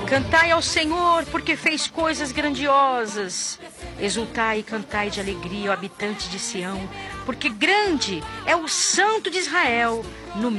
Cantai ao Senhor, porque fez coisas grandiosas. Exultai e cantai de alegria, ó habitante de Sião, porque grande é o Santo de Israel no